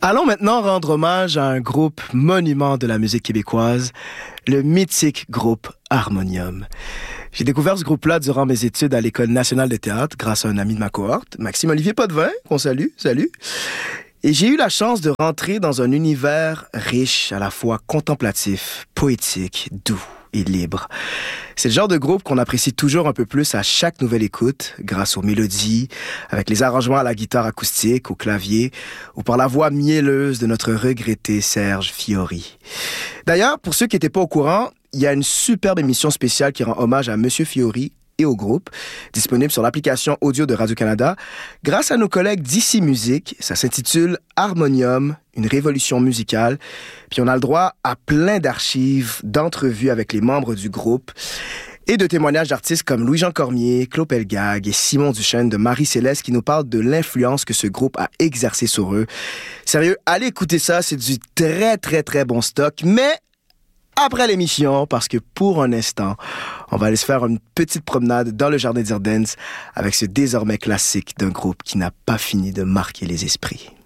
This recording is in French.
Allons maintenant rendre hommage à un groupe monument de la musique québécoise, le mythique groupe Harmonium. J'ai découvert ce groupe-là durant mes études à l'École nationale de théâtre grâce à un ami de ma cohorte, Maxime-Olivier Potvin, qu'on salue, salut. Et j'ai eu la chance de rentrer dans un univers riche, à la fois contemplatif, poétique, doux et libre. C'est le genre de groupe qu'on apprécie toujours un peu plus à chaque nouvelle écoute, grâce aux mélodies, avec les arrangements à la guitare acoustique, au clavier, ou par la voix mielleuse de notre regretté Serge Fiori. D'ailleurs, pour ceux qui n'étaient pas au courant, il y a une superbe émission spéciale qui rend hommage à Monsieur Fiori et au groupe, disponible sur l'application audio de Radio-Canada, grâce à nos collègues d'Ici Musique. Ça s'intitule Harmonium, une révolution musicale. Puis on a le droit à plein d'archives, d'entrevues avec les membres du groupe et de témoignages d'artistes comme Louis-Jean Cormier, Claude Pelgag et Simon Duchesne de Marie-Céleste qui nous parlent de l'influence que ce groupe a exercée sur eux. Sérieux, allez écouter ça, c'est du très, très, très bon stock, mais après l'émission, parce que pour un instant, on va aller se faire une petite promenade dans le jardin d'Irden's avec ce désormais classique d'un groupe qui n'a pas fini de marquer les esprits.